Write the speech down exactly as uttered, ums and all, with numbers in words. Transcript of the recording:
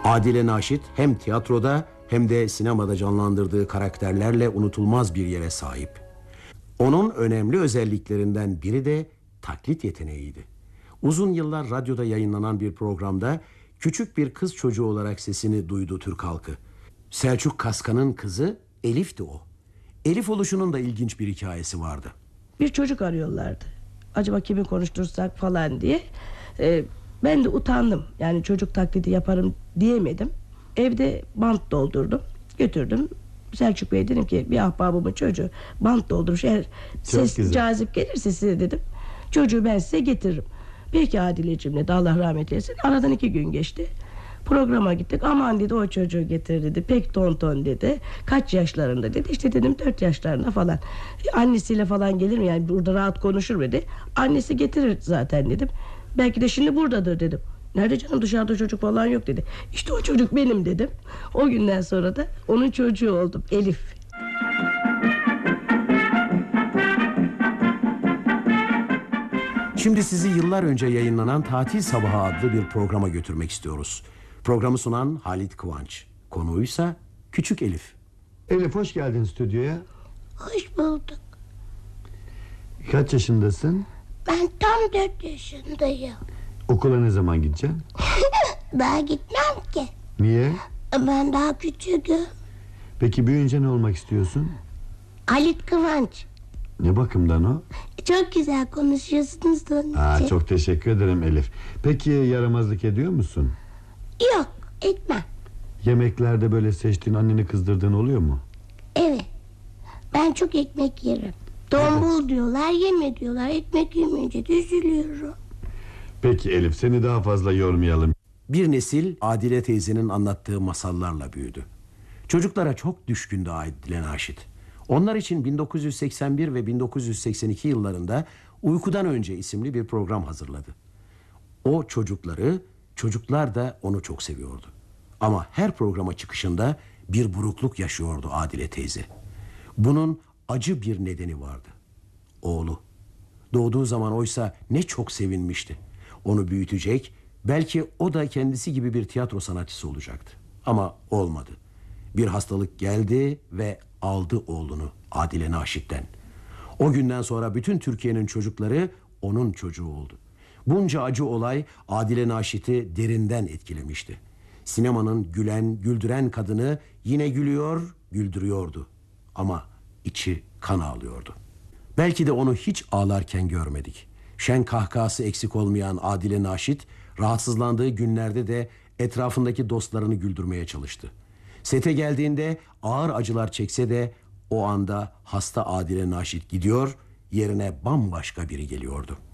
Adile Naşit hem tiyatroda hem de sinemada canlandırdığı karakterlerle unutulmaz bir yere sahip. Onun önemli özelliklerinden biri de taklit yeteneğiydi. Uzun yıllar radyoda yayınlanan bir programda küçük bir kız çocuğu olarak sesini duydu Türk halkı. Selçuk Kaskan'ın kızı Elif'ti o. Elif oluşunun da ilginç bir hikayesi vardı. Bir çocuk arıyorlardı. Acaba kimi konuştursak falan diye. Ee, ben de utandım. Yani çocuk taklidi yaparım diyemedim. Evde bant doldurdum. Götürdüm. Selçuk Bey dedim ki bir ahbabımın çocuğu bant doldurmuş. Eğer ses güzel, cazip gelirse size dedim, çocuğu ben size getiririm. Peki Adile'cim dedi, Allah rahmet eylesin. Aradan iki gün geçti. Programa gittik. Aman dedi, o çocuğu getir dedi. Pek tonton dedi. Kaç yaşlarında dedi. İşte dedim dört yaşlarında falan. E, annesiyle falan gelir mi yani, burada rahat konuşur dedi. Annesi getirir zaten dedim. Belki de şimdi buradadır dedim. Nerede canım, dışarıda çocuk falan yok dedi. İşte o çocuk benim dedim. O günden sonra da onun çocuğu oldum, Elif. Şimdi sizi yıllar önce yayınlanan Tatil Sabahı adlı bir programa götürmek istiyoruz. Programı sunan Halit Kıvanç. Konuğuysa Küçük Elif. Elif, hoş geldin stüdyoya. Hoş bulduk. Kaç yaşındasın? Ben tam dört yaşındayım. Okula ne zaman gideceksin? Daha gitmem ki. Niye? Ben daha küçüğüm. Peki büyüyünce ne olmak istiyorsun? Halit Kıvanç. Ne bakımdan o? Çok güzel konuşuyorsunuz da onun Aa, için. çok teşekkür ederim Elif. Peki yaramazlık ediyor musun? Yok, etmem. Yemeklerde böyle seçtiğin, anneni kızdırdığın oluyor mu? Evet. Ben çok ekmek yerim. Tombul evet diyorlar, yeme diyorlar. Ekmek yemeyince de üzülüyorum. Peki Elif, seni daha fazla yormayalım. Bir nesil Adile teyzenin anlattığı masallarla büyüdü. Çocuklara çok düşkündü Adile Naşit. Onlar için bin dokuz yüz seksen bir ve bin dokuz yüz seksen iki yıllarında Uykudan Önce isimli bir program hazırladı. O çocukları, çocuklar da onu çok seviyordu. Ama her programa çıkışında bir burukluk yaşıyordu Adile teyze. Bunun acı bir nedeni vardı. Oğlu. Doğduğu zaman oysa ne çok sevinmişti. Onu büyütecek, belki o da kendisi gibi bir tiyatro sanatçısı olacaktı. Ama olmadı. Bir hastalık geldi ve aldı oğlunu Adile Naşit'ten. O günden sonra bütün Türkiye'nin çocukları onun çocuğu oldu. Bunca acı olay Adile Naşit'i derinden etkilemişti. Sinemanın gülen, güldüren kadını yine gülüyor, güldürüyordu. Ama içi kan ağlıyordu. Belki de onu hiç ağlarken görmedik. Şen kahkahası eksik olmayan Adile Naşit, rahatsızlandığı günlerde de etrafındaki dostlarını güldürmeye çalıştı. Sete geldiğinde ağır acılar çekse de o anda hasta Adile Naşit gidiyor, yerine bambaşka biri geliyordu.